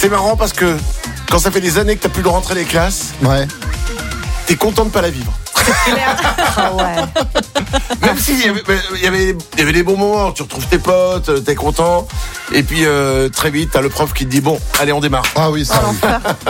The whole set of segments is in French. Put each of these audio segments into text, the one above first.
C'est marrant parce que quand ça fait des années que t'as plus de rentrée des classes, Ouais. t'es content de pas la vivre. Ah ouais. Même si il y avait des bons moments, tu retrouves tes potes, t'es content, et puis très vite t'as le prof qui te dit bon, allez on démarre. Ah oui, ça. Oui.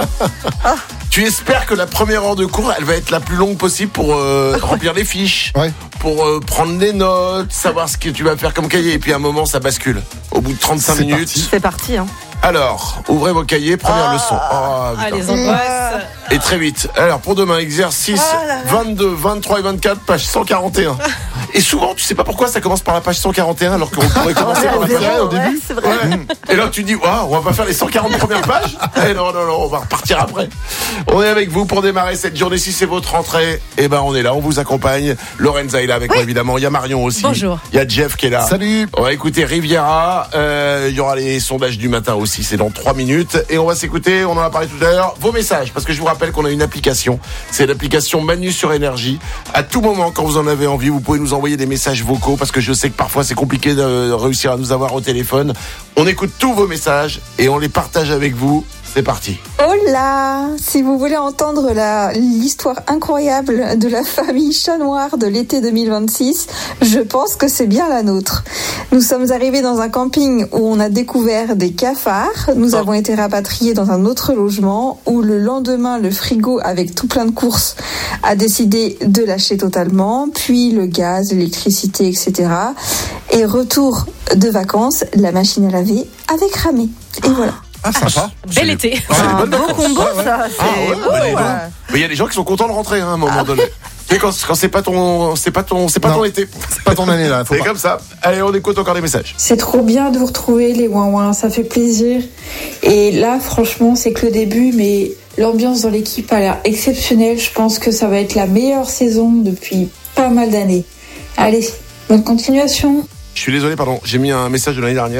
Tu espères que la première heure de cours, elle va être la plus longue possible pour remplir les fiches, Ouais. pour prendre des notes, savoir ce que tu vas faire comme cahier, et puis à un moment ça bascule. Au bout de 35 C'est minutes. parti. C'est parti, hein. Alors, ouvrez vos cahiers, première leçon. Oh, Ah, putain. les angoisses. Et très vite. Alors, pour demain, exercice 22, 23 et 24, page 141. Et souvent, tu sais pas pourquoi ça commence par la page 141 alors qu'on pourrait commencer par la page 1 au début. Ouais, c'est vrai. Ouais. Et là, tu dis, on va pas faire les 140 premières pages. Eh non, on va repartir après. On est avec vous pour démarrer cette journée. Si c'est votre rentrée, eh ben, on est là, on vous accompagne. Lorenza est là avec moi, évidemment. Il y a Marion aussi. Bonjour. Il y a Jeff qui est là. Salut. On va écouter Riviera. Il y aura les sondages du matin aussi. C'est dans 3 minutes. Et on va s'écouter, on en a parlé tout à l'heure, vos messages. Parce que je vous rappelle qu'on a une application. C'est l'application Manu sur Énergie. À tout moment, quand vous en avez envie, vous pouvez nous envoyer des messages vocaux. Parce que je sais que parfois c'est compliqué de réussir à nous avoir au téléphone. On écoute tous vos messages et on les partage avec vous. C'est parti. Hola! Si vous voulez entendre l'histoire incroyable de la famille Chat Noir de l'été 2026, je pense que c'est bien la nôtre. Nous sommes arrivés dans un camping où on a découvert des cafards. Nous avons été rapatriés dans un autre logement où le lendemain, le frigo avec tout plein de courses a décidé de lâcher totalement. Puis le gaz, l'électricité, etc. Et retour de vacances, la machine à laver avait cramé. Et voilà. Ah, sympa. Bel été. C'est des Un bonnes beau vacances. combo, Ouais, ouais. ça. Ah C'est ouais, beau, bah, dis donc. ouais. Mais il y a des gens qui sont contents de rentrer hein, à un moment donné. Tu sais, quand c'est pas ton Non. été. C'est pas ton année là. Faut C'est pas. comme ça. Allez, on écoute encore des messages. C'est trop bien de vous retrouver les ouin-ouin, ça fait plaisir. Et là, franchement, c'est que le début, mais l'ambiance dans l'équipe a l'air exceptionnelle. Je pense que ça va être la meilleure saison depuis pas mal d'années. Allez, bonne continuation. Je suis désolé, pardon, j'ai mis un message de l'année dernière.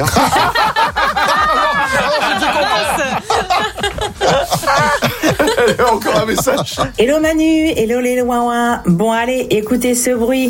Encore un message. Hello Manu, hello les ouin-ouin. Bon allez, écoutez ce bruit.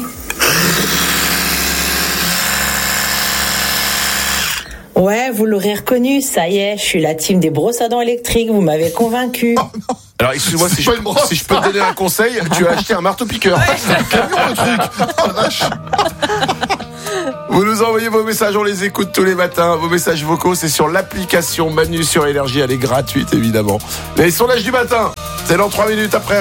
Ouais, vous l'aurez reconnu, ça y est, je suis la team des brosses à dents électriques, vous m'avez convaincu. Alors, excuse-moi, si pas une brosse. je peux te donner un conseil, tu as acheté un marteau-piqueur. C'est un camion le truc. Oh la vache. Vous nous envoyez vos messages, on les écoute tous les matins. Vos messages vocaux, c'est sur l'application Manu sur Énergie. Elle est gratuite, évidemment. Les sondages du matin, c'est dans 3 minutes après.